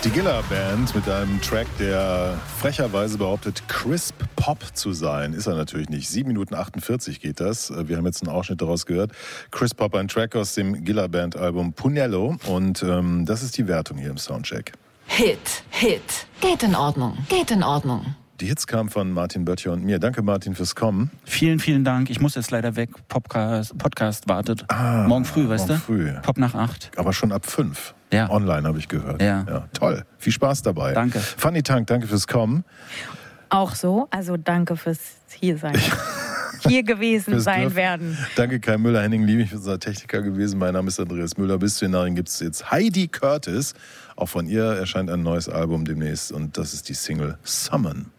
Die Gilla Band mit einem Track, der frecherweise behauptet, crisp Pop zu sein. Ist er natürlich nicht. 7 Minuten 48 geht das. Wir haben jetzt einen Ausschnitt daraus gehört. Crisp Pop, ein Track aus dem Gilla Band Album Punello. Und das ist die Wertung hier im Soundcheck. Hit. Geht in Ordnung. Die Hits kamen von Martin Böttcher und mir. Danke, Martin, fürs Kommen. Vielen, vielen Dank. Ich muss jetzt leider weg. Podcast wartet. Morgen früh, weißt du? Früh. Pop nach 8. Aber schon ab 5. Ja. Online habe ich gehört. Ja. Toll. Viel Spaß dabei. Danke. Fanny Tank, danke fürs Kommen. Auch so. Also danke fürs hier sein. Hier gewesen sein werden. Danke Kai Müller, Henning Liebig, unser Techniker gewesen. Mein Name ist Andreas Müller. Bis zu den Nachrichten gibt es jetzt Heidi Curtis. Auch von ihr erscheint ein neues Album demnächst und das ist die Single Summon.